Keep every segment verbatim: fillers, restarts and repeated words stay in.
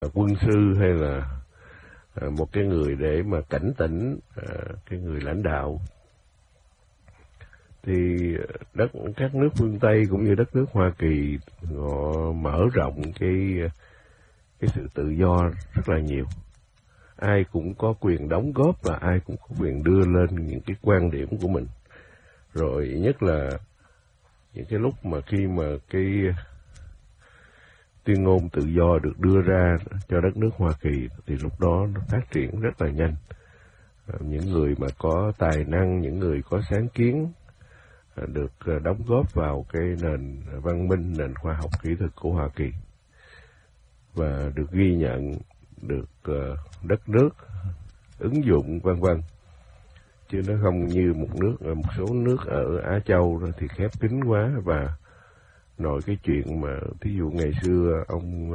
quân sư hay là một cái người để mà cảnh tỉnh cái người lãnh đạo. Thì đất các nước phương Tây cũng như đất nước Hoa Kỳ họ mở rộng cái cái sự tự do rất là nhiều. Ai cũng có quyền đóng góp và ai cũng có quyền đưa lên những cái quan điểm của mình. Rồi nhất là những cái lúc mà khi mà cái tuyên ngôn tự do được đưa ra cho đất nước Hoa Kỳ thì lúc đó nó phát triển rất là nhanh. Những người mà có tài năng, những người có sáng kiến được đóng góp vào cái nền văn minh, nền khoa học kỹ thuật của Hoa Kỳ và được ghi nhận, được đất nước ứng dụng vân vân. Chứ nó không như một nước, một số nước ở Á Châu thì khép kín quá. Và nội cái chuyện mà thí dụ ngày xưa ông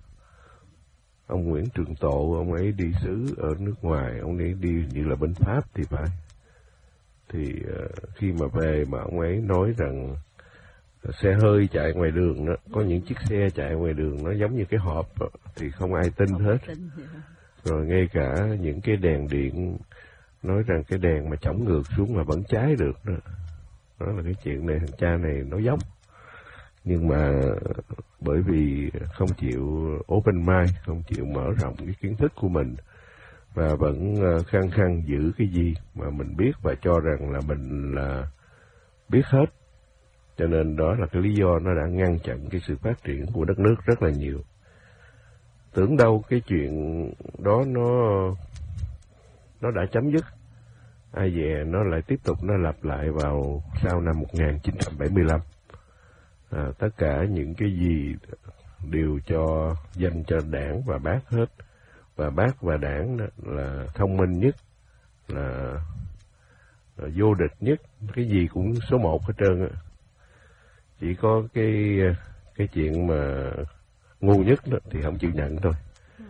ông Nguyễn Trường Tộ, ông ấy đi sứ ở nước ngoài, ông ấy đi như là bên Pháp thì phải. Thì khi mà về mà ông ấy nói rằng xe hơi chạy ngoài đường đó, có những chiếc xe chạy ngoài đường nó giống như cái hộp đó, thì không ai tin hết. Rồi ngay cả những cái đèn điện nói rằng cái đèn mà chổng ngược xuống mà vẫn cháy được đó. Đó là cái chuyện này thằng cha này nói dốc. Nhưng mà bởi vì không chịu open mind, không chịu mở rộng cái kiến thức của mình và vẫn khăng khăng giữ cái gì mà mình biết và cho rằng là mình là biết hết. Cho nên đó là cái lý do nó đã ngăn chặn cái sự phát triển của đất nước rất là nhiều. Tưởng đâu cái chuyện đó nó nó đã chấm dứt. Ai dè nó lại tiếp tục nó lặp lại vào sau năm một nghìn chín trăm bảy mươi lăm. À, tất cả những cái gì đều cho dành cho Đảng và Bác hết. Và Bác và Đảng là thông minh nhất, là, là vô địch nhất, cái gì cũng số một hết trơn á. Chỉ có cái cái chuyện mà ngu nhất đó thì không chịu nhận thôi.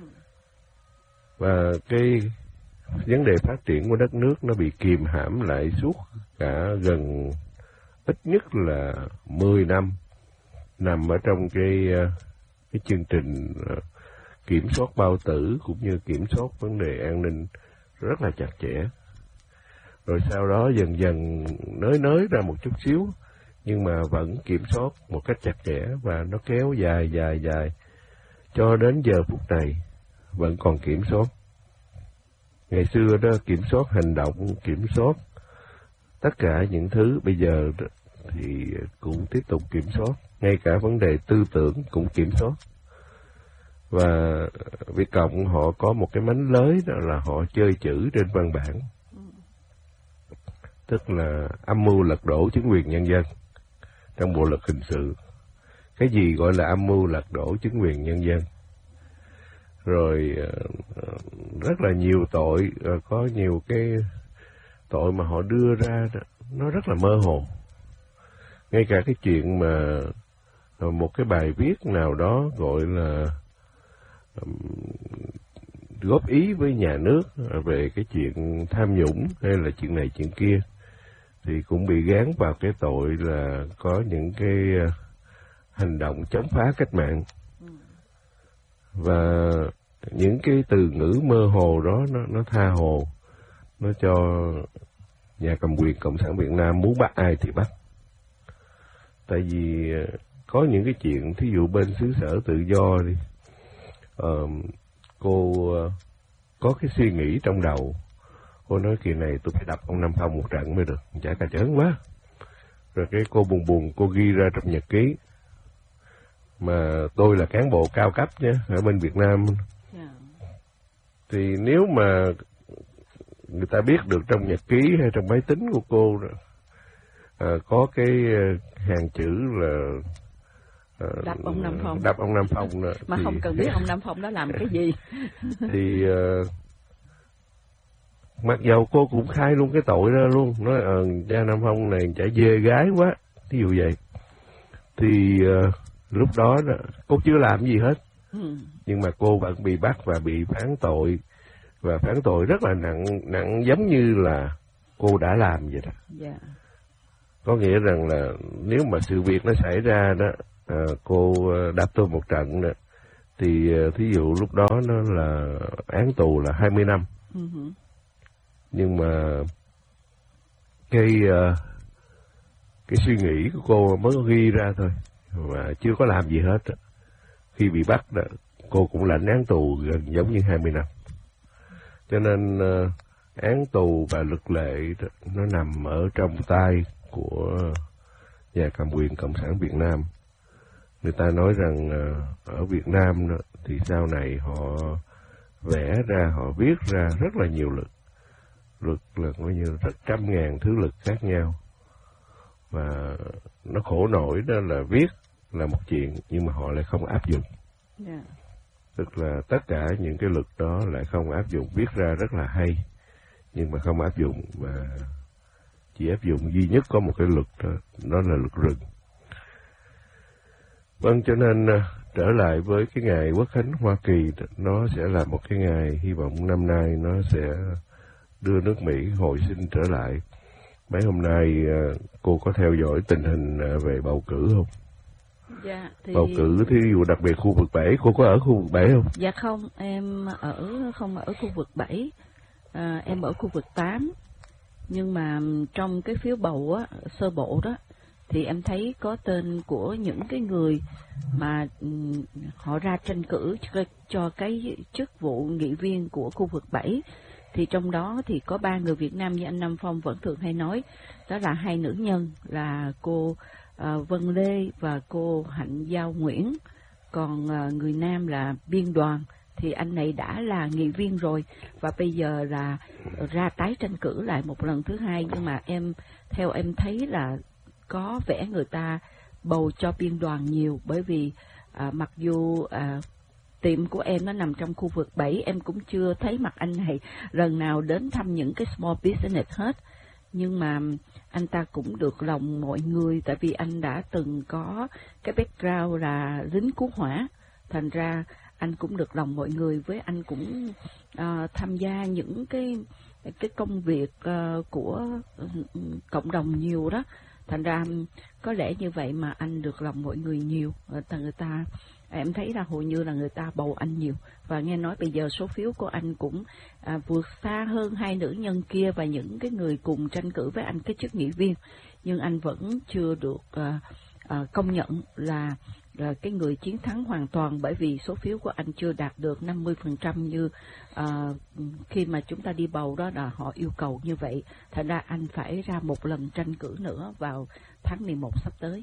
Và cái vấn đề phát triển của đất nước nó bị kìm hãm lại suốt cả gần ít nhất là mười năm, nằm ở trong cái cái chương trình kiểm soát bao tử cũng như kiểm soát vấn đề an ninh rất là chặt chẽ. Rồi sau đó dần dần nới nới ra một chút xíu, nhưng mà vẫn kiểm soát một cách chặt chẽ và nó kéo dài dài dài cho đến giờ phút này vẫn còn kiểm soát. Ngày xưa đó kiểm soát hành động, kiểm soát tất cả những thứ, bây giờ thì cũng tiếp tục kiểm soát, ngay cả vấn đề tư tưởng cũng kiểm soát. Và Việt Cộng họ có một cái mánh lới đó là họ chơi chữ trên văn bản, tức là âm mưu lật đổ chính quyền nhân dân trong bộ luật hình sự. Cái gì gọi là âm mưu lật đổ chính quyền nhân dân? Rồi rất là nhiều tội, có nhiều cái tội mà họ đưa ra nó rất là mơ hồ. Ngay cả cái chuyện mà một cái bài viết nào đó gọi là góp ý với nhà nước về cái chuyện tham nhũng hay là chuyện này chuyện kia thì cũng bị gán vào cái tội là có những cái hành động chống phá cách mạng. Và những cái từ ngữ mơ hồ đó nó, nó tha hồ, nó cho nhà cầm quyền Cộng sản Việt Nam muốn bắt ai thì bắt. Tại vì có những cái chuyện, thí dụ bên xứ sở tự do đi, uh, cô uh, có cái suy nghĩ trong đầu, cô nói kỳ này tôi phải đập ông Nam Phong một trận mới được, chả cà chớn quá. Rồi cái cô buồn buồn cô ghi ra trong nhật ký, mà tôi là cán bộ cao cấp nhé, ở bên Việt Nam. Yeah. Thì nếu mà người ta biết được trong nhật ký hay trong máy tính của cô à, có cái hàng chữ là à, đập ông Nam Phong, đập ông Nam Phong đó, mà thì, không cần biết ông Nam Phong đó làm cái gì. Thì uh, mặc dầu cô cũng khai luôn cái tội ra luôn, nói ờ uh, cha Nam Phong này chả dê gái quá, ví dụ vậy. Thì uh, lúc đó, đó cô chưa làm gì hết, ừ. nhưng mà cô vẫn bị bắt và bị phán tội, và phán tội rất là nặng, nặng giống như là cô đã làm vậy đó. Yeah. Có nghĩa rằng là nếu mà sự việc nó xảy ra đó, à, cô đáp tôi một trận đó, thì thí dụ lúc đó nó là án tù là hai mươi năm. Uh-huh. Nhưng mà cái uh, cái suy nghĩ của cô mới ghi ra thôi, mà chưa có làm gì hết. Khi bị bắt đó, cô cũng lãnh án tù gần giống như hai mươi năm. Cho nên uh, án tù và luật lệ đó, nó nằm ở trong tay của nhà cầm quyền Cộng sản Việt Nam. Người ta nói rằng uh, ở Việt Nam đó, thì sau này họ vẽ ra, họ viết ra rất là nhiều luật. Luật là coi như rất trăm ngàn thứ luật khác nhau. Và nó khổ nổi đó là viết là một chuyện, nhưng mà họ lại không áp dụng. Yeah. Tức là tất cả những cái luật đó lại không áp dụng, viết ra rất là hay, nhưng mà không áp dụng, và chỉ áp dụng duy nhất có một cái luật đó, đó là luật rừng. Vâng, cho nên trở lại với cái ngày Quốc khánh Hoa Kỳ, nó sẽ là một cái ngày hy vọng năm nay nó sẽ đưa nước Mỹ hồi sinh trở lại. Mấy hôm nay cô có theo dõi tình hình về bầu cử không? Dạ, thì... Bầu cử thí dụ đặc biệt khu vực bảy, cô có ở khu vực bảy không? Dạ không, em ở không ở khu vực bảy, à, em ở khu vực tám. Nhưng mà trong cái phiếu bầu á, sơ bộ đó, thì em thấy có tên của những cái người mà um, họ ra tranh cử cho, cho cái chức vụ nghị viên của khu vực bảy. Thì trong đó thì có ba người Việt Nam như anh Nam Phong vẫn thường hay nói, đó là hai nữ nhân là cô uh, Vân Lê và cô Hạnh Giao Nguyễn. Còn uh, người nam là Biên Đoàn, thì anh này đã là nghị viên rồi và bây giờ là ra tái tranh cử lại một lần thứ hai. Nhưng mà em theo em thấy là có vẻ người ta bầu cho Biên Đoàn nhiều, bởi vì uh, mặc dù uh, tiệm của em nó nằm trong khu vực bảy, em cũng chưa thấy mặt anh này lần nào đến thăm những cái small business hết. Nhưng mà anh ta cũng được lòng mọi người, tại vì anh đã từng có cái background là lính cứu hỏa, thành ra anh cũng được lòng mọi người. Với anh cũng uh, tham gia những cái cái công việc uh, của uh, cộng đồng nhiều đó, thành ra có lẽ như vậy mà anh được lòng mọi người nhiều. Người ta em thấy là hầu như là người ta bầu anh nhiều, và nghe nói bây giờ số phiếu của anh cũng à, vượt xa hơn hai nữ nhân kia và những cái người cùng tranh cử với anh cái chức nghị viên, nhưng anh vẫn chưa được à, à, công nhận là, là cái người chiến thắng hoàn toàn, bởi vì số phiếu của anh chưa đạt được năm mươi phần trăm như à, khi mà chúng ta đi bầu đó là họ yêu cầu như vậy. Thành ra anh phải ra một lần tranh cử nữa vào tháng mười một sắp tới.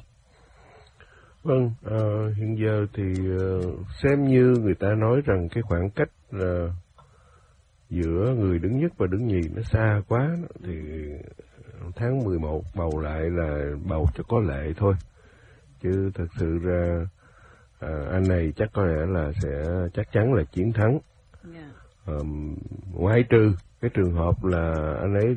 Vâng, uh, hiện giờ thì uh, xem như người ta nói rằng cái khoảng cách uh, giữa người đứng nhất và đứng nhì nó xa quá, thì tháng mười một bầu lại là bầu cho có lệ thôi. Chứ thật sự ra uh, anh này chắc có lẽ là sẽ chắc chắn là chiến thắng. Yeah. Um, ngoại trừ cái trường hợp là anh ấy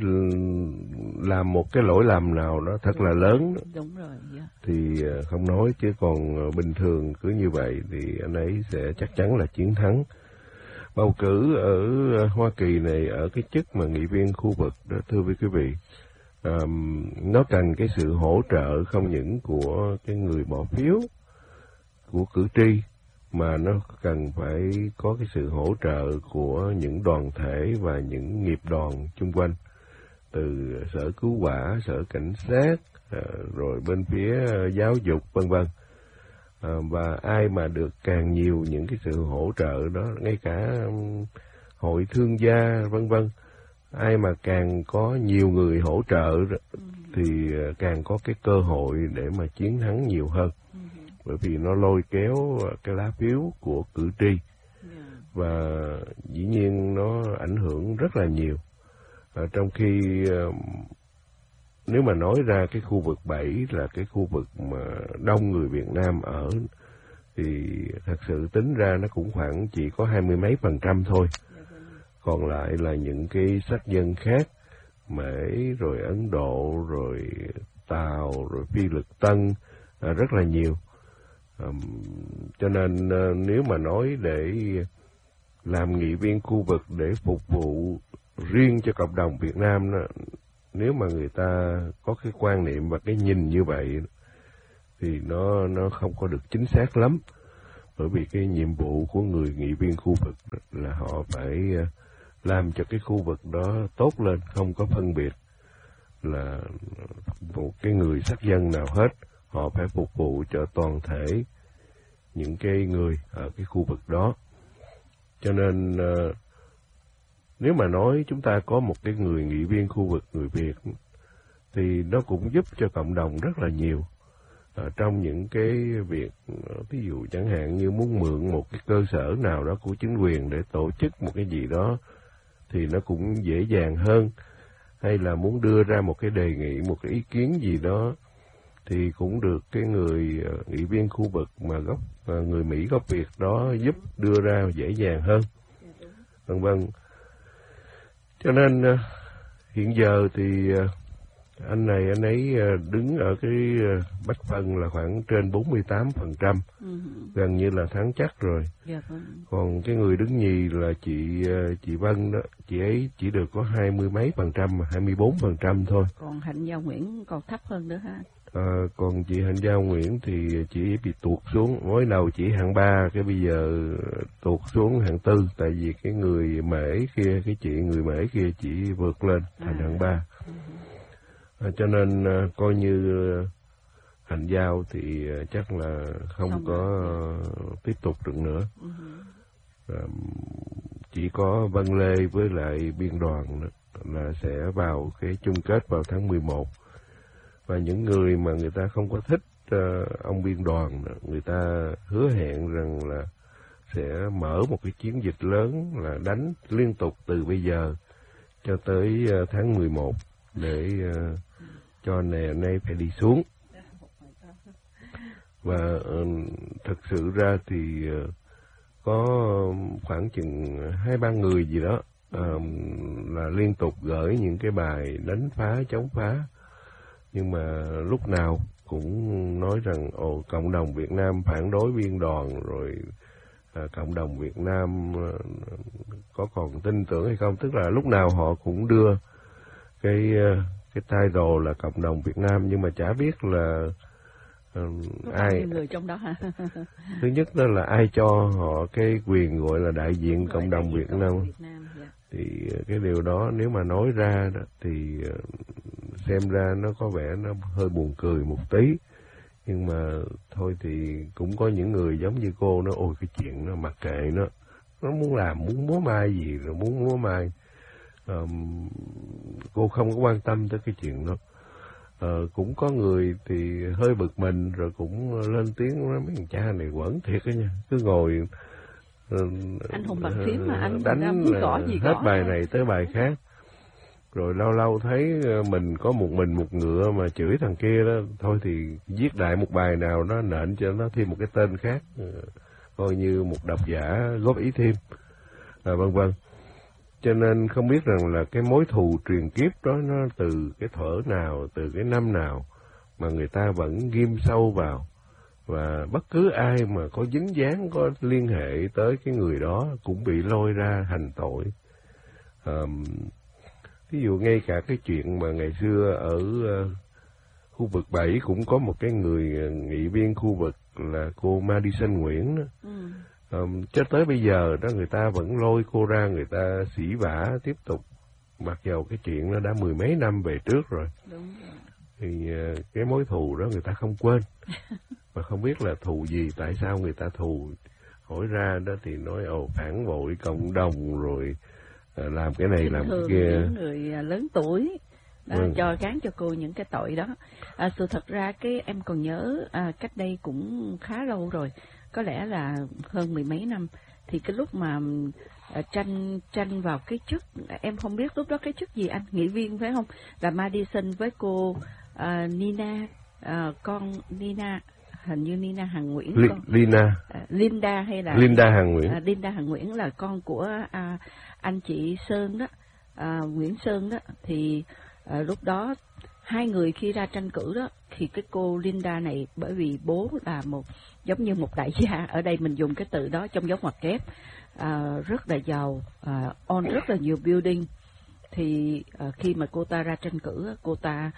làm một cái lỗi lầm nào đó thật đúng là lớn đó. Đúng rồi, yeah. Thì không nói, chứ còn bình thường cứ như vậy thì anh ấy sẽ chắc chắn là chiến thắng. Bầu cử ở Hoa Kỳ này ở cái chức mà nghị viên khu vực đó, thưa quý vị, um, nó cần cái sự hỗ trợ không những của cái người bỏ phiếu, của cử tri, mà nó cần phải có cái sự hỗ trợ của những đoàn thể và những nghiệp đoàn chung quanh, từ sở cứu hỏa, sở cảnh sát, rồi bên phía giáo dục vân vân. Và ai mà được càng nhiều những cái sự hỗ trợ đó, ngay cả hội thương gia vân vân, ai mà càng có nhiều người hỗ trợ thì càng có cái cơ hội để mà chiến thắng nhiều hơn. Bởi vì nó lôi kéo cái lá phiếu của cử tri, và dĩ nhiên nó ảnh hưởng rất là nhiều. À, trong khi nếu mà nói ra cái khu vực bảy là cái khu vực mà đông người Việt Nam ở, thì thật sự tính ra nó cũng khoảng chỉ có hai mươi mấy phần trăm thôi. Còn lại là những cái sắc dân khác, Mễ, rồi Ấn Độ, rồi Tàu, rồi Phi Lực Tân, à, rất là nhiều. Um, cho nên uh, nếu mà nói để làm nghị viên khu vực để phục vụ riêng cho cộng đồng Việt Nam đó, nếu mà người ta có cái quan niệm và cái nhìn như vậy thì nó nó không có được chính xác lắm. bởi vì cái nhiệm vụ của người nghị viên khu vực là họ phải làm cho cái khu vực đó tốt lên, không có phân biệt là một cái người sắc dân nào hết, họ phải phục vụ cho toàn thể những cái người ở cái khu vực đó. Cho nên nếu mà nói chúng ta có một cái người nghị viên khu vực người Việt thì nó cũng giúp cho cộng đồng rất là nhiều. Ở trong những cái việc, ví dụ chẳng hạn như muốn mượn một cái cơ sở nào đó của chính quyền để tổ chức một cái gì đó thì nó cũng dễ dàng hơn, hay là muốn đưa ra một cái đề nghị, một cái ý kiến gì đó thì cũng được cái người nghị viên khu vực mà gốc người Mỹ gốc Việt đó giúp đưa ra dễ dàng hơn, vân vân. Cho nên hiện giờ thì anh này anh ấy đứng ở cái bách phân là khoảng trên bốn mươi tám phần trăm, ừ. gần như là thắng chắc rồi. Dạ, vâng. Còn cái người đứng nhì là chị chị Vân đó, chị ấy chỉ được có hai mươi mấy phần trăm, mà hai mươi bốn phần trăm thôi. Còn Hạnh Giao Nguyễn còn thấp hơn nữa ha. À, còn chị Hạnh Giao Nguyễn thì chị bị tuột xuống, mới đầu chỉ hạng ba, cái bây giờ tuột xuống hạng tư, tại vì cái người Mễ kia, cái chị người Mễ kia chỉ vượt lên thành à. hạng ba. Ừ. À, cho nên à, coi như à, Hạnh Giao thì à, chắc là không Xong có à, tiếp tục được nữa. Ừ. À, chỉ có Văn Lê với lại biên đoàn là sẽ vào cái chung kết vào tháng mười một. Và những người mà người ta không có thích uh, ông biên đoàn, người ta hứa hẹn rằng là sẽ mở một cái chiến dịch lớn là đánh liên tục từ bây giờ cho tới uh, tháng mười một để uh, cho nè nay phải đi xuống. Và uh, thật sự ra thì uh, có khoảng chừng hai ba người gì đó uh, là liên tục gửi những cái bài đánh phá, chống phá. Nhưng mà lúc nào cũng nói rằng ồ cộng đồng Việt Nam phản đối biên đoàn, rồi à, cộng đồng Việt Nam à, có còn tin tưởng hay không, tức là lúc nào họ cũng đưa cái cái title là cộng đồng Việt Nam, nhưng mà chả biết là à, ai người trong đó hả? Thứ nhất đó là ai cho họ cái quyền gọi là đại diện gọi cộng đồng Việt Nam, Việt Nam dạ. Thì cái điều đó nếu mà nói ra đó, thì xem ra nó có vẻ nó hơi buồn cười một tí, nhưng mà thôi thì cũng có những người giống như cô nó ôi cái chuyện nó mặc kệ nó, nó muốn làm muốn múa mai gì rồi muốn múa mai, um, cô không có quan tâm tới cái chuyện đó. Uh, cũng có người thì hơi bực mình rồi cũng lên tiếng nói mấy thằng cha này quẩn thiệt đó nha, cứ ngồi uh, anh Hùng bàn phím mà anh đánh gõ gì hết gõ bài này tới bài khác. Rồi lâu lâu thấy mình có một mình một ngựa mà chửi thằng kia đó, thôi thì viết đại một bài nào đó nện cho nó thêm một cái tên khác, coi như một độc giả góp ý thêm, à, vân vân. Cho nên không biết rằng là cái mối thù truyền kiếp đó nó từ cái thuở nào, từ cái năm nào mà người ta vẫn ghim sâu vào, và bất cứ ai mà có dính dáng, có liên hệ tới cái người đó cũng bị lôi ra hành tội. Um, Ví dụ ngay cả cái chuyện mà ngày xưa ở uh, khu vực bảy cũng có một cái người uh, nghị viên khu vực là cô Madison Nguyễn đó. Ừ. Um, cho tới bây giờ đó người ta vẫn lôi cô ra, người ta sỉ vả tiếp tục, mặc dầu cái chuyện nó đã mười mấy năm về trước rồi. Đúng rồi. Thì uh, cái mối thù đó người ta không quên. Mà không biết là thù gì, tại sao người ta thù, hỏi ra đó thì nói ồ phản bội cộng đồng rồi làm cái này Bình làm cái kia. Những người lớn tuổi đã ừ. cho gán cho cô những cái tội đó. À, sự thật ra cái em còn nhớ à, cách đây cũng khá lâu rồi, có lẽ là hơn mười mấy năm, thì cái lúc mà à, tranh tranh vào cái chức, em không biết lúc đó cái chức gì anh, nghị viên phải không, là Madison với cô à, Nina, à, con Nina, hình như Nina Hằng Nguyễn, L- con, Lina à, Linda hay là Linda Hằng Nguyễn, à, Linda Hằng Nguyễn là con của à, anh chị Sơn đó, à, Nguyễn Sơn đó. Thì à, lúc đó hai người khi ra tranh cử đó, thì cái cô Linda này bởi vì bố là một giống như một đại gia, ở đây mình dùng cái từ đó trong dấu ngoặc kép, à, rất là giàu, à, own rất là nhiều building, thì à, khi mà cô ta ra tranh cử, cô ta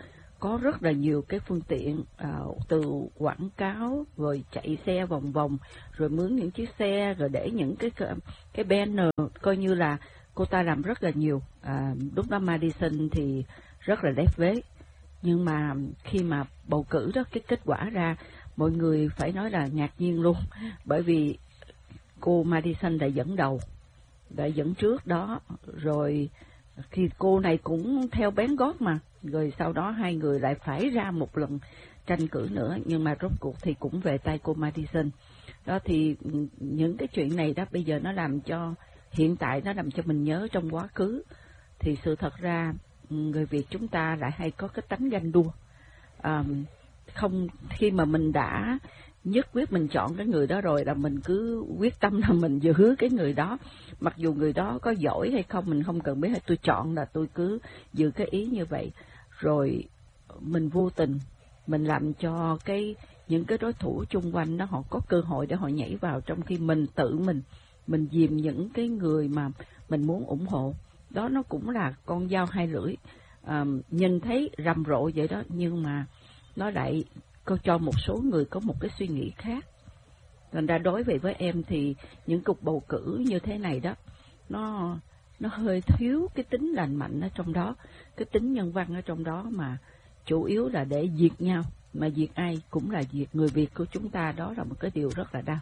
có rất là nhiều cái phương tiện, uh, từ quảng cáo rồi chạy xe vòng vòng, rồi mướn những chiếc xe, rồi để những cái cái banner, coi như là cô ta làm rất là nhiều. À, lúc đó Madison thì rất là lép vế, nhưng mà khi mà bầu cử đó, cái kết quả ra, mọi người phải nói là ngạc nhiên luôn, bởi vì cô Madison đã dẫn đầu, đã dẫn trước đó, rồi khi cô này cũng theo bén gót mà, rồi sau đó hai người lại phải ra một lần tranh cử nữa, nhưng mà rốt cuộc thì cũng về tay cô Madison. Đó thì những cái chuyện này đó bây giờ nó làm cho, hiện tại nó làm cho mình nhớ trong quá khứ, thì sự thật ra người Việt chúng ta lại hay có cái tánh ganh đua. À, không, khi mà mình đã nhất quyết mình chọn cái người đó rồi là mình cứ quyết tâm là mình giữ cái người đó, mặc dù người đó có giỏi hay không mình không cần biết, hay tôi chọn là tôi cứ giữ cái ý như vậy, rồi mình vô tình mình làm cho cái những cái đối thủ chung quanh đó họ có cơ hội để họ nhảy vào, trong khi mình tự mình mình dìm những cái người mà mình muốn ủng hộ. Đó nó cũng là con dao hai lưỡi, à, nhìn thấy rầm rộ vậy đó, nhưng mà nó lại có cho một số người có một cái suy nghĩ khác. Thành ra đối với với em thì những cuộc bầu cử như thế này đó, nó nó hơi thiếu cái tính lành mạnh ở trong đó, cái tính nhân văn ở trong đó, mà chủ yếu là để diệt nhau, mà diệt ai cũng là diệt người Việt của chúng ta. Đó là một cái điều rất là đau.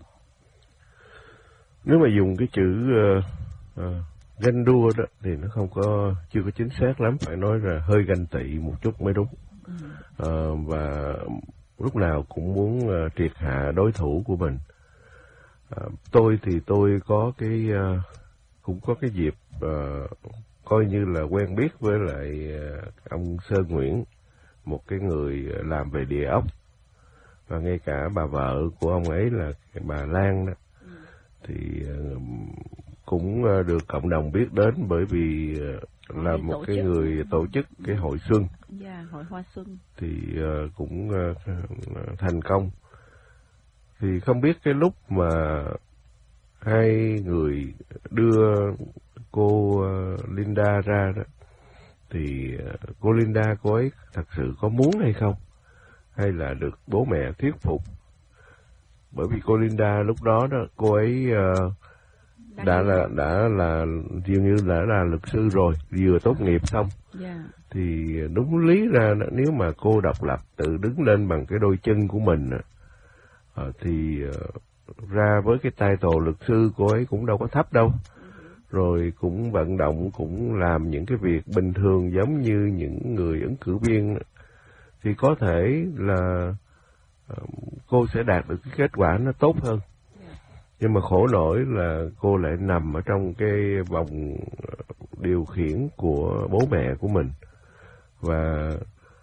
Nếu mà dùng cái chữ uh, uh, ganh đua đó thì nó không có, chưa có chính xác lắm, phải nói là hơi ganh tị một chút mới đúng. Ừ. Uh, và lúc nào cũng muốn uh, triệt hạ đối thủ của mình. Uh, tôi thì tôi có cái uh, cũng có cái dịp uh, coi như là quen biết với lại uh, ông Sơn Nguyễn, một cái người làm về địa ốc, và ngay cả bà vợ của ông ấy là bà Lan đó, ừ. thì uh, cũng uh, được cộng đồng biết đến, bởi vì uh, là một cái chức. người tổ chức cái hội xuân, yeah, hội hoa xuân, thì uh, cũng uh, thành công. Thì không biết cái lúc mà hai người đưa cô uh, Linda ra đó, thì uh, cô Linda cô ấy thật sự có muốn hay không, hay là được bố mẹ thuyết phục? Bởi vì cô Linda lúc đó đó cô ấy uh, đã là đã là dường như đã là luật sư rồi, vừa tốt nghiệp xong. Yeah. Thì đúng lý ra nếu mà cô độc lập tự đứng lên bằng cái đôi chân của mình uh, thì uh, ra với cái title luật sư cô ấy cũng đâu có thấp đâu. Rồi cũng vận động, cũng làm những cái việc bình thường giống như những người ứng cử viên, thì có thể là uh, cô sẽ đạt được cái kết quả nó tốt hơn. Nhưng mà khổ nổi là cô lại nằm ở trong cái vòng điều khiển của bố mẹ của mình. Và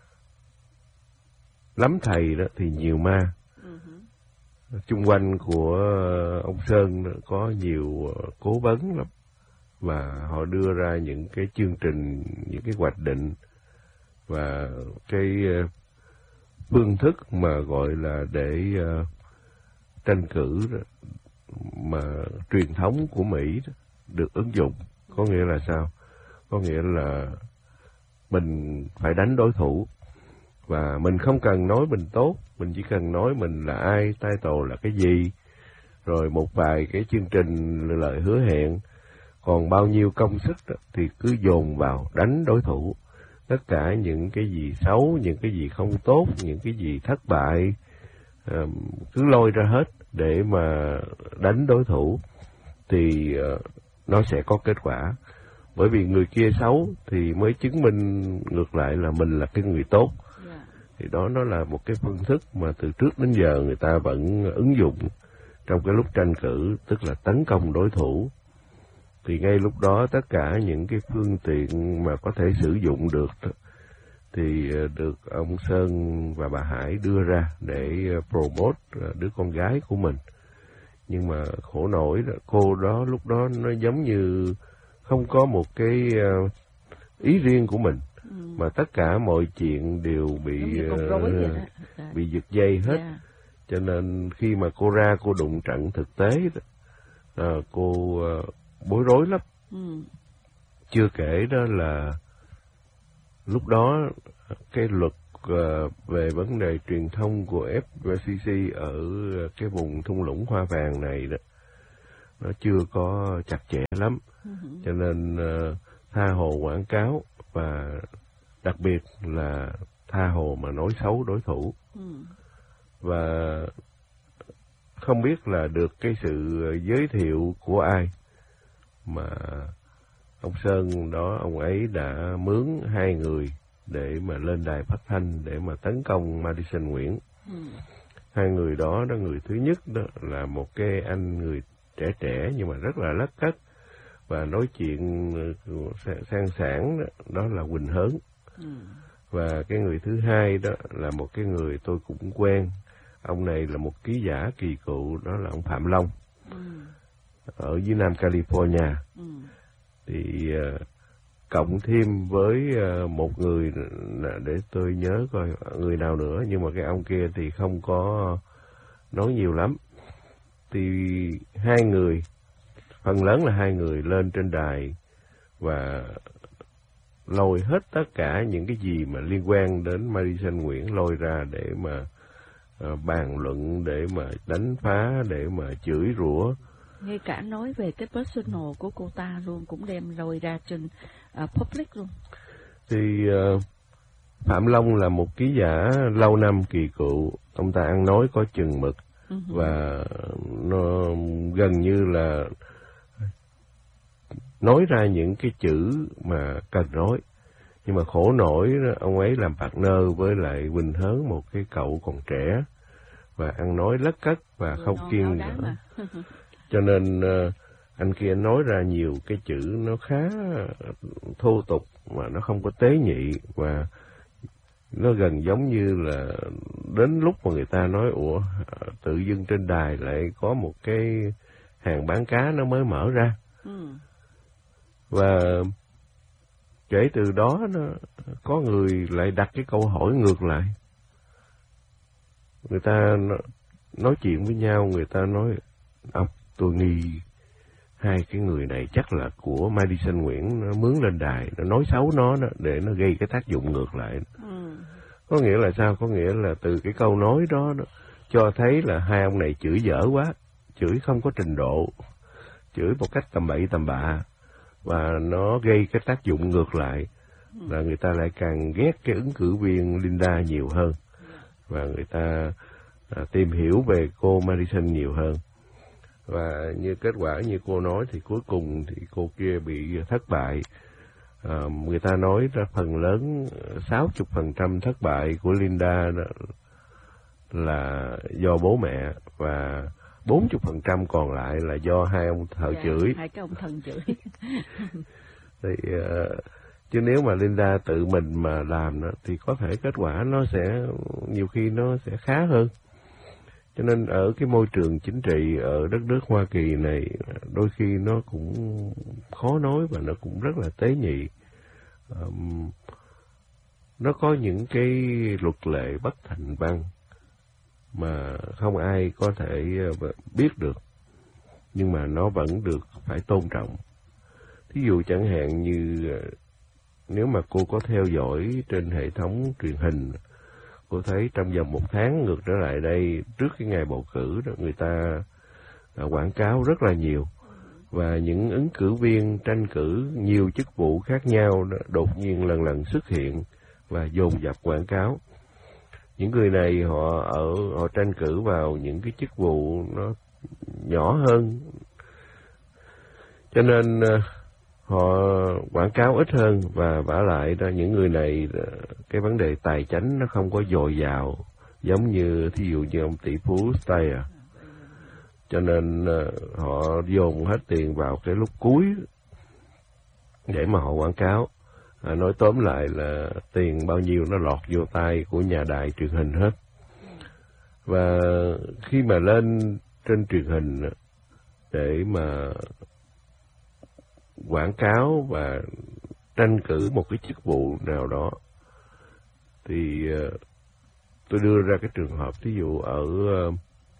lắm thầy đó thì nhiều ma. Uh-huh. Chung quanh của ông Sơn có nhiều cố vấn lắm. Và họ đưa ra những cái chương trình, những cái hoạch định và cái phương thức mà gọi là để uh, tranh cử đó, mà truyền thống của Mỹ đó, được ứng dụng. Có nghĩa là sao? Có nghĩa là mình phải đánh đối thủ, và mình không cần nói mình tốt, mình chỉ cần nói mình là ai, title là cái gì, rồi một vài cái chương trình lời hứa hẹn, còn bao nhiêu công sức đó, thì cứ dồn vào đánh đối thủ. Tất cả những cái gì xấu, những cái gì không tốt, những cái gì thất bại, uh, cứ lôi ra hết để mà đánh đối thủ, thì uh, nó sẽ có kết quả. Bởi vì người kia xấu thì mới chứng minh ngược lại là mình là cái người tốt. Yeah. Thì đó nó là một cái phương thức mà từ trước đến giờ người ta vẫn ứng dụng trong cái lúc tranh cử, tức là tấn công đối thủ. Thì ngay lúc đó tất cả những cái phương tiện mà có thể sử dụng được thì được ông Sơn và bà Hải đưa ra để promote đứa con gái của mình. Nhưng mà khổ nổi cô đó lúc đó nó giống như không có một cái ý riêng của mình, ừ. mà tất cả mọi chuyện đều bị uh, bị giật dây hết. Yeah. Cho nên khi mà cô ra cô đụng trận thực tế uh, cô uh, bối rối lắm. Ừ. Chưa kể đó là lúc đó cái luật uh, về vấn đề truyền thông của ép xê xê ở cái vùng thung lũng hoa vàng này đó, nó chưa có chặt chẽ lắm, uh-huh. cho nên uh, tha hồ quảng cáo và đặc biệt là tha hồ mà nói xấu đối thủ. Uh-huh. Và không biết là được cái sự giới thiệu của ai mà ông Sơn đó, ông ấy đã mướn hai người để mà lên đài phát thanh để mà tấn công Madison Nguyễn. Ừ. Hai người đó, đó người thứ nhất đó là một cái anh người trẻ trẻ nhưng mà rất là lắt cắt và nói chuyện sang sảng, đó, đó là Quỳnh Hớn. Ừ. Và cái người thứ hai đó là một cái người tôi cũng quen. Ông này là một ký giả kỳ cựu, đó là ông Phạm Long. Ừ. Ở dưới Nam California. Ừ. Thì uh, cộng thêm với uh, một người để tôi nhớ coi người nào nữa, nhưng mà cái ông kia thì không có nói nhiều lắm. Thì hai người, phần lớn là hai người lên trên đài và lôi hết tất cả những cái gì mà liên quan đến Madison Nguyễn lôi ra để mà uh, bàn luận, để mà đánh phá, để mà chửi rủa. Ngay cả nói về cái personal của cô ta luôn cũng đem lôi ra trên uh, public luôn. Thì uh, Phạm Long là một ký giả lâu năm kỳ cựu, ông ta ăn nói có chừng mực. Uh-huh. Và nó gần như là nói ra những cái chữ mà cần nói. Nhưng mà khổ nổi ông ấy làm partner với lại Quỳnh Hớn, một cái cậu còn trẻ và ăn nói lất cất và ừ, không kiêng nữa. Cho nên uh, anh kia nói ra nhiều cái chữ nó khá thô tục mà nó không có tế nhị, và nó gần giống như là đến lúc mà người ta nói ủa tự dưng trên đài lại có một cái hàng bán cá nó mới mở ra. Ừ. Và kể từ đó nó, có người lại đặt cái câu hỏi ngược lại. Người ta nói chuyện với nhau, người ta nói ông, tôi nghi hai cái người này chắc là của Madison Nguyễn, nó mướn lên đài, nó nói xấu nó đó, để nó gây cái tác dụng ngược lại. Ừ. Có nghĩa là sao? Có nghĩa là từ cái câu nói đó, đó cho thấy là hai ông này chửi dở quá, chửi không có trình độ, chửi một cách tầm bậy tầm bạ, và nó gây cái tác dụng ngược lại là người ta lại càng ghét cái ứng cử viên Linda nhiều hơn, và người ta à, tìm hiểu về cô Madison nhiều hơn. Và như kết quả như cô nói thì cuối cùng thì cô kia bị thất bại. À, người ta nói ra phần lớn sáu mươi phần trăm thất bại của Linda là do bố mẹ, và bốn mươi phần trăm còn lại là do hai ông thợ dạ, chửi. Hai cái ông thần chửi. Thì uh, chứ nếu mà Linda tự mình mà làm đó, thì có thể kết quả nó sẽ nhiều khi nó sẽ khá hơn. Cho nên ở cái môi trường chính trị ở đất nước Hoa Kỳ này đôi khi nó cũng khó nói và nó cũng rất là tế nhị. Um, nó có những cái luật lệ bất thành văn mà không ai có thể biết được, nhưng mà nó vẫn được phải tôn trọng. Thí dụ chẳng hạn như nếu mà cô có theo dõi trên hệ thống truyền hình, cô thấy trong vòng một tháng ngược trở lại đây, trước cái ngày bầu cử đó, người ta quảng cáo rất là nhiều, và những ứng cử viên tranh cử nhiều chức vụ khác nhau đó, đột nhiên lần lần xuất hiện và dồn dập quảng cáo. Những người này họ ở họ tranh cử vào những cái chức vụ nó nhỏ hơn, cho nên họ quảng cáo ít hơn, và vả lại đó những người này cái vấn đề tài chánh nó không có dồi dào giống như thí dụ như ông tỷ phú Steyer. Cho nên họ dồn hết tiền vào cái lúc cuối để mà họ quảng cáo. À, nói tóm lại là tiền bao nhiêu nó lọt vô tay của nhà đài truyền hình hết. Và khi mà lên trên truyền hình để mà quảng cáo và tranh cử một cái chức vụ nào đó, thì uh, tôi đưa ra cái trường hợp ví dụ ở uh,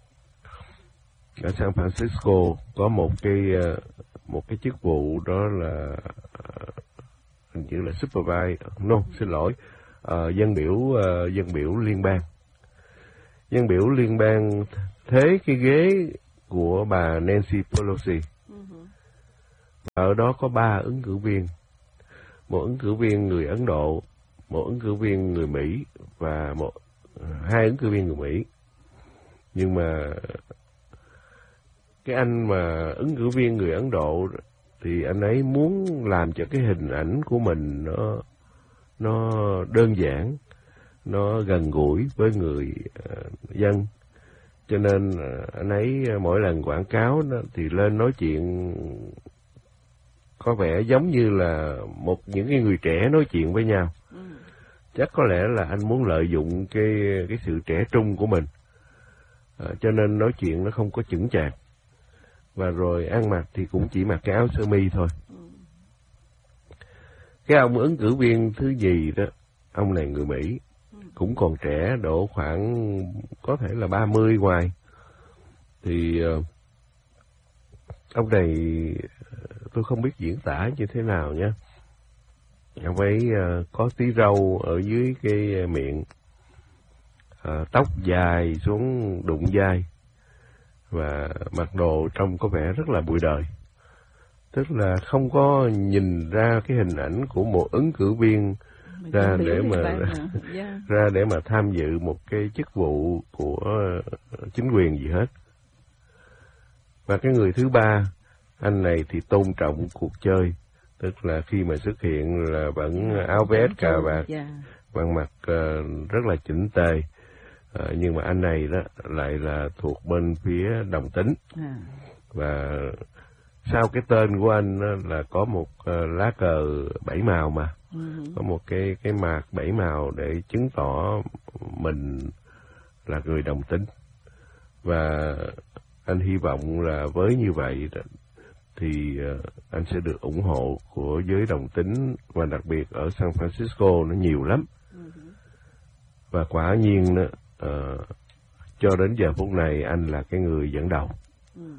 ở San Francisco có một cái uh, một cái chức vụ đó là uh, hình như là supervisor, no, xin lỗi, uh, dân biểu uh, dân biểu liên bang. Dân biểu liên bang thế cái ghế của bà Nancy Pelosi. Uh-huh. Ở đó có ba ứng cử viên, một ứng cử viên người Ấn Độ, một ứng cử viên người Mỹ và một hai ứng cử viên người Mỹ. Nhưng mà cái anh mà ứng cử viên người Ấn Độ thì anh ấy muốn làm cho cái hình ảnh của mình nó nó đơn giản, nó gần gũi với người uh, dân, cho nên uh, anh ấy mỗi lần quảng cáo đó, thì lên nói chuyện có vẻ giống như là một những cái người trẻ nói chuyện với nhau. Ừ. Chắc có lẽ là anh muốn lợi dụng cái cái sự trẻ trung của mình, uh, cho nên nói chuyện nó không có chững chạc, và rồi ăn mặc thì cũng chỉ mặc cái áo sơ mi thôi. Ừ. Cái ông ứng cử viên thứ nhì đó, ông này người Mỹ, cũng còn trẻ, độ khoảng có thể là ba mươi ngoài. Thì uh, ông này tôi không biết diễn tả như thế nào nha. Ông ấy uh, có tí râu ở dưới cái miệng, uh, tóc dài xuống đụng vai, và mặc đồ trông có vẻ rất là bụi đời. Tức là không có nhìn ra cái hình ảnh của một ứng cử viên ra để mà yeah. ra để mà tham dự một cái chức vụ của chính quyền gì hết. Và cái người thứ ba, anh này thì tôn trọng cuộc chơi, tức là khi mà xuất hiện là vẫn áo vest cà vạt, bằng mặt uh, rất là chỉnh tề, uh, nhưng mà anh này đó lại là thuộc bên phía đồng tính. À. Và sau cái tên của anh là có một uh, lá cờ bảy màu mà. Uh-huh. Có một cái cái mạc bảy màu để chứng tỏ mình là người đồng tính. Và anh hy vọng là với như vậy thì uh, anh sẽ được ủng hộ của giới đồng tính, và đặc biệt ở San Francisco nó nhiều lắm. Uh-huh. Và quả nhiên đó, uh, cho đến giờ phút này anh là cái người dẫn đầu. Uh-huh.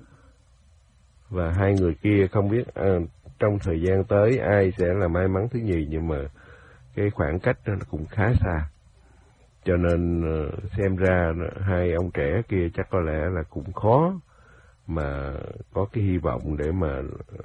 Và hai người kia không biết uh, trong thời gian tới ai sẽ là may mắn thứ nhì, nhưng mà cái khoảng cách nó cũng khá xa. Cho nên uh, xem ra hai ông trẻ kia chắc có lẽ là cũng khó mà có cái hy vọng để mà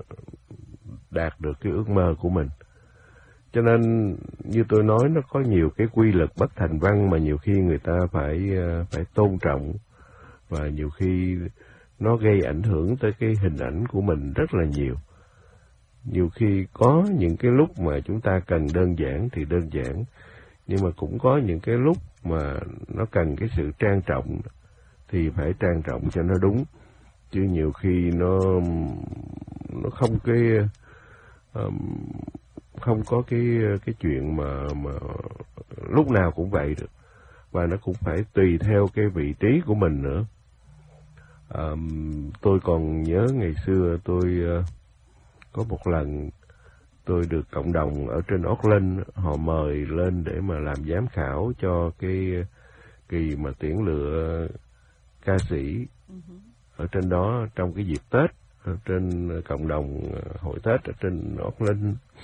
đạt được cái ước mơ của mình. Cho nên như tôi nói, nó có nhiều cái quy luật bất thành văn mà nhiều khi người ta phải uh, phải tôn trọng, và nhiều khi nó gây ảnh hưởng tới cái hình ảnh của mình rất là nhiều. Nhiều khi có những cái lúc mà chúng ta cần đơn giản thì đơn giản, nhưng mà cũng có những cái lúc mà nó cần cái sự trang trọng thì phải trang trọng cho nó đúng. Chứ nhiều khi nó nó không cái um, không có cái cái chuyện mà mà lúc nào cũng vậy được, và nó cũng phải tùy theo cái vị trí của mình nữa. Um, tôi còn nhớ ngày xưa tôi uh, có một lần tôi được cộng đồng ở trên Auckland họ mời lên để mà làm giám khảo cho cái kỳ mà tuyển lựa ca sĩ uh-huh. ở trên đó trong cái dịp Tết, ở trên cộng đồng hội Tết ở trên Auckland.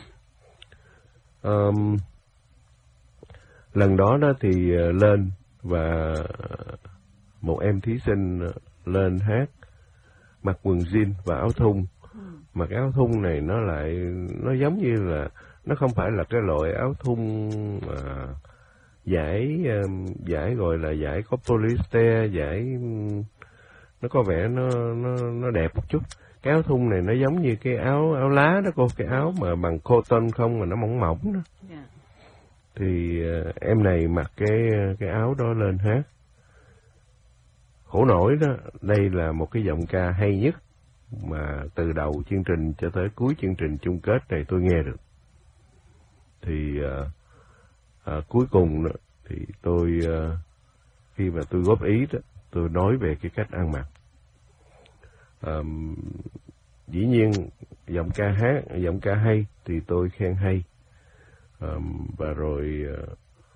Um, lần đó đó thì lên và một em thí sinh lên hát mặc quần jean và áo thun. Mà cái áo thun này nó lại nó giống như là nó không phải là cái loại áo thun mà giải giải gọi là giải có polyester, giải nó có vẻ nó nó nó đẹp một chút. Cái áo thun này nó giống như cái áo áo lá đó cô, cái áo mà bằng cotton không mà nó mỏng mỏng đó. Yeah. Thì em này mặc cái cái áo đó lên hát. Khổ nổi đó, đây là một cái giọng ca hay nhất mà từ đầu chương trình cho tới cuối chương trình chung kết này tôi nghe được. Thì uh, uh, cuối cùng đó, thì tôi uh, khi mà tôi góp ý đó, tôi nói về cái cách ăn mặc. Um, dĩ nhiên giọng ca hát, giọng ca hay thì tôi khen hay. Um, và rồi uh,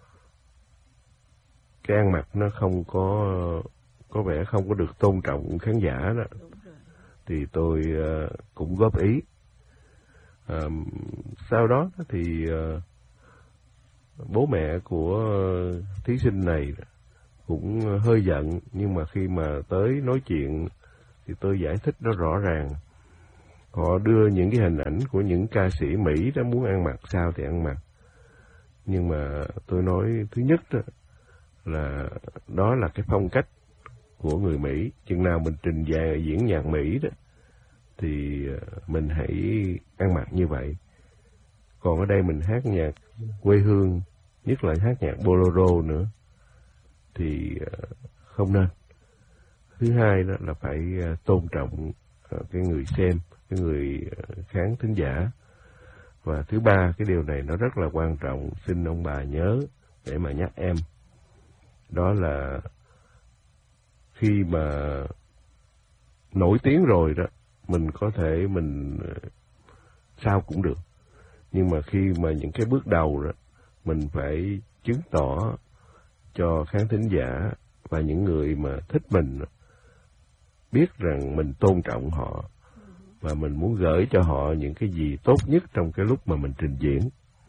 cái ăn mặc nó không có có vẻ không có được tôn trọng khán giả đó, thì tôi uh, cũng góp ý. Uh, sau đó thì uh, bố mẹ của thí sinh này cũng hơi giận, nhưng mà khi mà tới nói chuyện thì tôi giải thích nó rõ ràng. Họ đưa những cái hình ảnh của những ca sĩ Mỹ đó, muốn ăn mặc sao thì ăn mặc. Nhưng mà tôi nói thứ nhất đó, là đó là cái phong cách của người Mỹ. Chừng nào mình trình dàn diễn nhạc Mỹ đó thì mình hãy ăn mặc như vậy. Còn ở đây mình hát nhạc quê hương, nhất là hát nhạc bolero nữa, thì không nên. Thứ hai đó là phải tôn trọng cái người xem, cái người khán thính giả. Và thứ ba, cái điều này nó rất là quan trọng, xin ông bà nhớ để mà nhắc em. Đó là khi mà nổi tiếng rồi đó, mình có thể mình sao cũng được. Nhưng mà khi mà những cái bước đầu đó, mình phải chứng tỏ cho khán thính giả và những người mà thích mình biết rằng mình tôn trọng họ và mình muốn gửi cho họ những cái gì tốt nhất trong cái lúc mà mình trình diễn.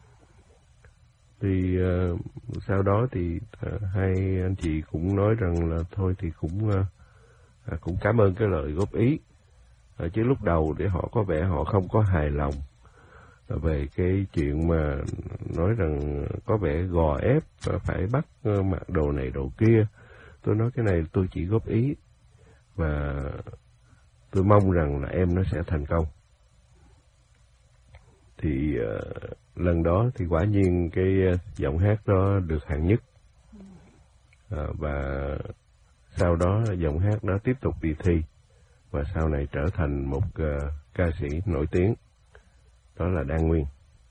Thì uh, sau đó thì uh, hai anh chị cũng nói rằng là thôi thì cũng uh, cũng cảm ơn cái lời góp ý. Uh, chứ lúc đầu để họ có vẻ họ không có hài lòng về cái chuyện mà nói rằng có vẻ gò ép và phải bắt uh, mặc đồ này đồ kia. Tôi nói cái này tôi chỉ góp ý và tôi mong rằng là em nó sẽ thành công. Thì uh, lần đó thì quả nhiên cái giọng hát đó được hạng nhất. Uh, và sau đó giọng hát đó tiếp tục đi thi và sau này trở thành một uh, ca sĩ nổi tiếng. Đó là Đan Nguyên.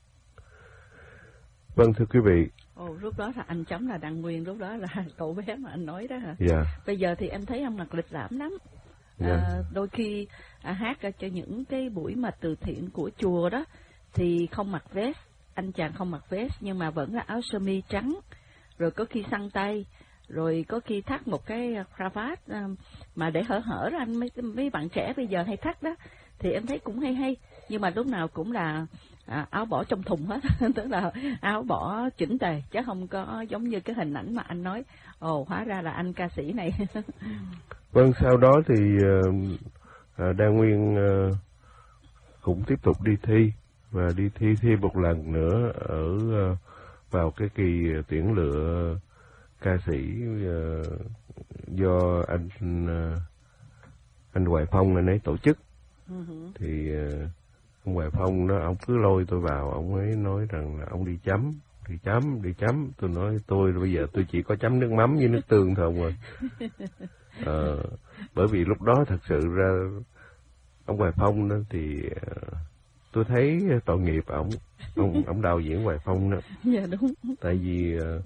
Vâng, thưa quý vị. Ồ, lúc đó là anh chấm là Đan Nguyên, lúc đó là cậu bé mà anh nói đó hả? Dạ. Yeah. Bây giờ thì em thấy ông mặc lịch lãm lắm. Yeah. À, đôi khi à, hát cho những cái buổi mà từ thiện của chùa đó thì không mặc vest, anh chàng không mặc vest nhưng mà vẫn là áo sơ mi trắng, rồi có khi xăng tay, rồi có khi thắt một cái cravat mà để hở hở đó, anh mấy mấy bạn trẻ bây giờ hay thắt đó, thì em thấy cũng hay hay, nhưng mà lúc nào cũng là à, áo bỏ trong thùng hết, tức là áo bỏ chỉnh tề, chứ không có giống như cái hình ảnh mà anh nói, ồ hóa ra là anh ca sĩ này. Vâng, sau đó thì uh, Đan Nguyên uh, cũng tiếp tục đi thi và đi thi thi một lần nữa ở uh, vào cái kỳ tuyển lựa ca sĩ uh, do anh uh, anh Hoài Phong anh ấy tổ chức. Uh-huh. Thì uh, ông Hoài Phong đó, ông cứ lôi tôi vào, ông ấy nói rằng là ông đi chấm, đi chấm, đi chấm. Tôi nói tôi bây giờ tôi chỉ có chấm nước mắm với nước tương thôi ông ơi. Ờ, bởi vì lúc đó thật sự ra ông Hoài Phong đó thì uh, tôi thấy tội nghiệp ổng, ông ông đạo diễn Hoài Phong đó. Dạ đúng. Tại vì uh,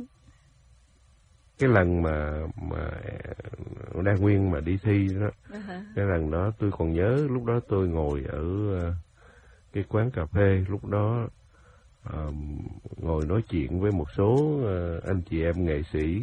cái lần mà mà Đan Nguyên mà đi thi đó, uh-huh. cái lần đó tôi còn nhớ lúc đó tôi ngồi ở uh, cái quán cà phê, lúc đó uh, ngồi nói chuyện với một số uh, anh chị em nghệ sĩ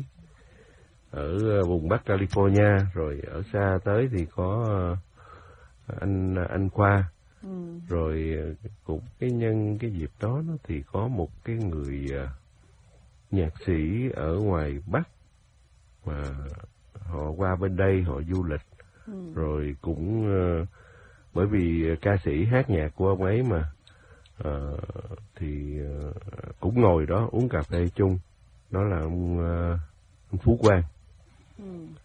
ở vùng Bắc California, rồi ở xa tới thì có uh, anh anh Khoa, ừ. rồi cũng cái nhân cái dịp đó nó thì có một cái người uh, nhạc sĩ ở ngoài Bắc mà họ qua bên đây họ du lịch, ừ. rồi cũng uh, bởi vì ca sĩ hát nhạc của ông ấy mà uh, thì uh, cũng ngồi đó uống cà phê chung, đó là ông, uh, ông Phú Quang. Ừ.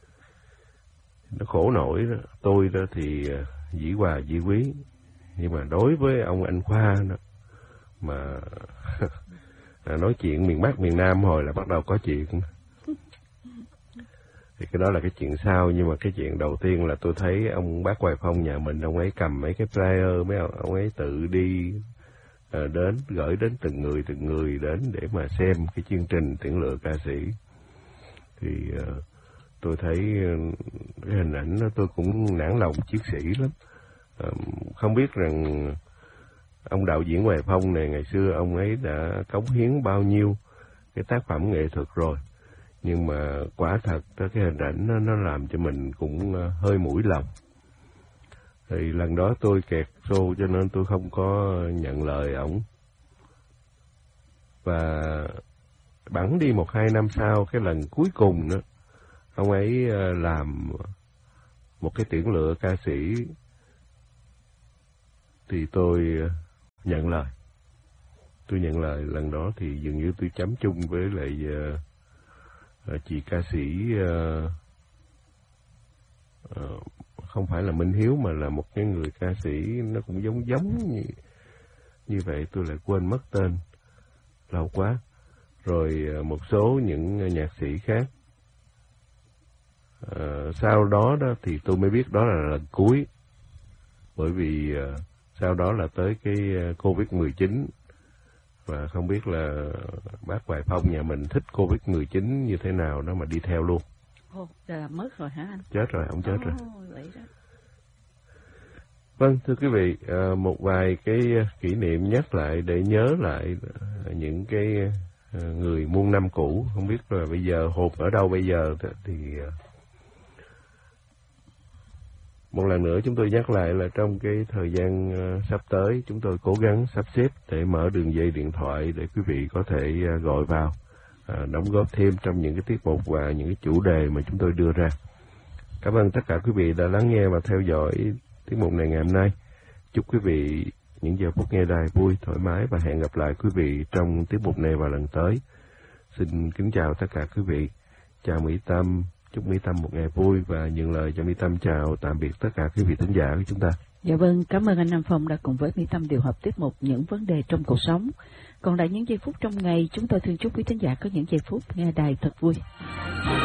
Nó khổ nổi đó, tôi đó thì dĩ hòa dĩ quý, nhưng mà đối với ông anh Khoa đó mà nói chuyện miền Bắc miền Nam hồi là bắt đầu có chuyện. Thì cái đó là cái chuyện sau, nhưng mà cái chuyện đầu tiên là tôi thấy ông bác Hoài Phong nhà mình, ông ấy cầm mấy cái flyer, mấy ông, ông ấy tự đi à, đến gửi đến từng người từng người đến để mà xem cái chương trình tuyển lựa ca sĩ. Thì à, tôi thấy cái hình ảnh đó tôi cũng nản lòng chiến sĩ lắm. À, không biết rằng ông đạo diễn Hoài Phong này ngày xưa ông ấy đã cống hiến bao nhiêu cái tác phẩm nghệ thuật rồi, nhưng mà quả thật cái hình ảnh nó, nó làm cho mình cũng hơi mũi lòng. Thì lần đó tôi kẹt show cho nên tôi không có nhận lời ổng. Và bẵng đi một hai năm sau, cái lần cuối cùng nữa, ông ấy làm một cái tuyển lựa ca sĩ, thì tôi nhận lời. Tôi nhận lời lần đó thì dường như tôi chấm chung với lại uh, chị ca sĩ uh, uh, không phải là Minh Hiếu, mà là một cái người ca sĩ nó cũng giống giống như, như vậy. Tôi lại quên mất tên, lâu quá. Rồi uh, một số những nhạc sĩ khác. Uh, sau đó đó thì tôi mới biết đó là lần cuối, bởi vì uh, sau đó là tới cái Covid mười chín, và không biết là bác Hoài Phong nhà mình thích Covid mười chín như thế nào đó mà đi theo luôn. Ồ, là mất rồi hả anh? Chết rồi, ông chết oh, rồi. Vậy đó. Vâng, thưa quý vị, một vài cái kỷ niệm nhắc lại để nhớ lại những cái người muôn năm cũ. Không biết là bây giờ hồn ở đâu bây giờ thì... Một lần nữa chúng tôi nhắc lại là trong cái thời gian uh, sắp tới, chúng tôi cố gắng sắp xếp để mở đường dây điện thoại để quý vị có thể uh, gọi vào, uh, đóng góp thêm trong những cái tiết mục và những cái chủ đề mà chúng tôi đưa ra. Cảm ơn tất cả quý vị đã lắng nghe và theo dõi tiết mục này ngày hôm nay. Chúc quý vị những giờ phút nghe đài vui, thoải mái, và hẹn gặp lại quý vị trong tiết mục này vào lần tới. Xin kính chào tất cả quý vị. Chào Mỹ Tâm. Chúc Mỹ Tâm một ngày vui, và nhận lời cho Mỹ Tâm chào tạm biệt tất cả quý vị thính giả của chúng ta. Dạ vâng, cảm ơn anh Nam Phong đã cùng với Mỹ Tâm điều hợp tiết mục Những Vấn Đề Trong Cuộc Sống. Còn lại những giây phút trong ngày, chúng tôi thường chúc quý thính giả có những giây phút nghe đài thật vui.